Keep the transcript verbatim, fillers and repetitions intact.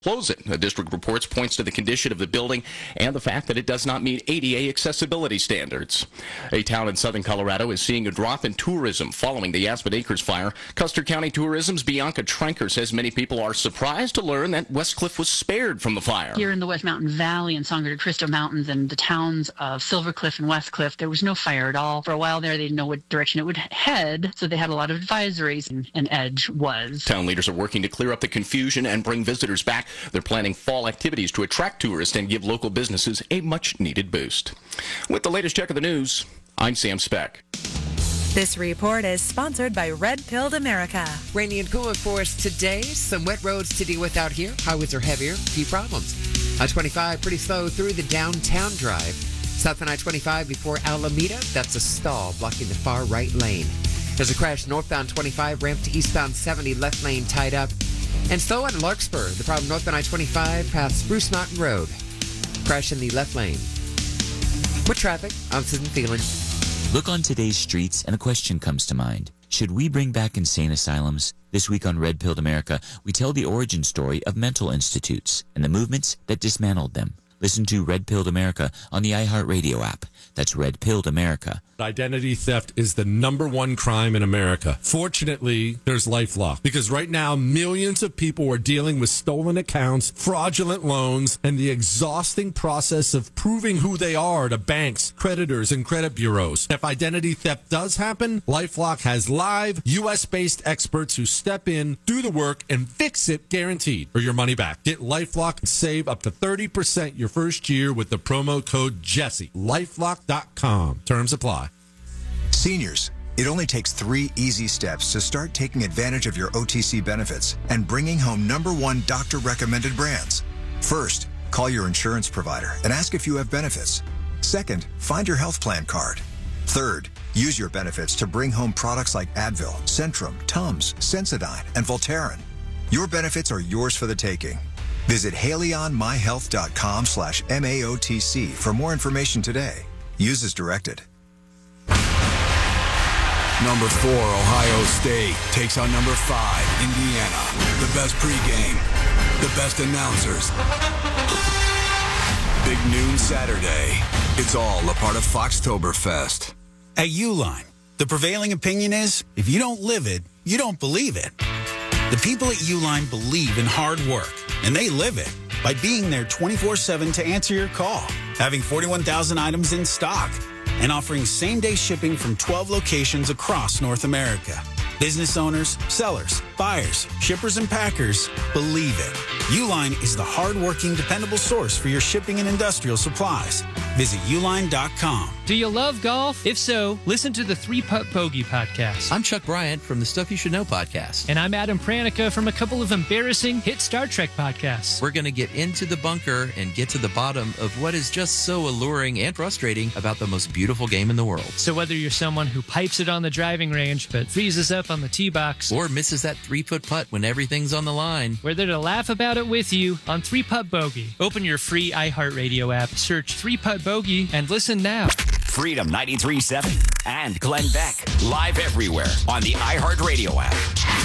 close it. The district reports points to the condition of the building and the fact that it does not meet A D A accessibility standards. A town in southern Colorado is seeing a drop in tourism following the Aspen Acres fire. Custer County Tourism's Bianca Trenker says many people are surprised to learn that Westcliff was spared from the fire. Here in the West Mountain Valley and Sangre de Cristo Mountains and the towns of Silver Cliff and Westcliff, there was no fire at all. For a while there, they didn't know what direction it would head, so they had a lot of advisories, and, and EDGE was. Town leaders are working to clear up the confusion and bring visitors back. They're planning fall activities to attract tourists and give local businesses a much-needed boost. With the latest check of the news, I'm Sam Speck. This report is sponsored by Red Pilled America. Rainy and cooler for us today. Some wet roads to deal with out here. Highways are heavier. A few problems. I twenty-five, pretty slow through the downtown drive. South on I twenty-five before Alameda. That's a stall blocking the far right lane. There's a crash northbound twenty-five, ramp to eastbound seventy, left lane tied up. And slow on Larkspur. The problem northbound I twenty-five past Spruce Mountain Road. Crash in the left lane. With traffic, I'm Susan Thielen. Look on today's streets and a question comes to mind. Should we bring back insane asylums? This week on Red Pilled America, we tell the origin story of mental institutes and the movements that dismantled them. Listen to Red Pilled America on the iHeartRadio app. That's Red Pilled America. Identity theft is the number one crime in America. Fortunately, there's LifeLock, because right now millions of people are dealing with stolen accounts, fraudulent loans, and the exhausting process of proving who they are to banks, creditors, and credit bureaus. If identity theft does happen, LifeLock has live U S-based experts who step in, do the work, and fix it guaranteed or your money back. Get LifeLock and save up to thirty percent your first year with the promo code Jesse. lifelock dot com. Terms apply. Seniors, it only takes three easy steps to start taking advantage of your O T C benefits and bringing home number one doctor-recommended brands. First, call your insurance provider and ask if you have benefits. Second, find your health plan card. Third, use your benefits to bring home products like Advil, Centrum, Tums, Sensodyne, and Voltaren. Your benefits are yours for the taking. Visit HaleyOnMyHealth.com slash M A O T C for more information today. Use as directed. Number four, Ohio State takes on number five, Indiana. The best pregame, the best announcers. Big noon Saturday. It's all a part of Foxtoberfest. At Uline, the prevailing opinion is, if you don't live it, you don't believe it. The people at Uline believe in hard work, and they live it by being there twenty-four seven to answer your call, having forty-one thousand items in stock, and offering same-day shipping from twelve locations across North America. Business owners, sellers, buyers, shippers, and packers believe it. Uline is the hard-working, dependable source for your shipping and industrial supplies. Visit uline dot com. Do you love golf? If so, listen to the Three Putt Bogey podcast. I'm Chuck Bryant from the Stuff You Should Know podcast. And I'm Adam Pranica from a couple of embarrassing hit Star Trek podcasts. We're going to get into the bunker and get to the bottom of what is just so alluring and frustrating about the most beautiful game in the world. So whether you're someone who pipes it on the driving range but freezes up on the tee box, or misses that three-foot putt when everything's on the line, we're there to laugh about it with you on Three Putt Bogey. Open your free iHeartRadio app, search Three Putt Bogey, and listen now. Freedom ninety-three point seven and Glenn Beck, live everywhere on the iHeartRadio app.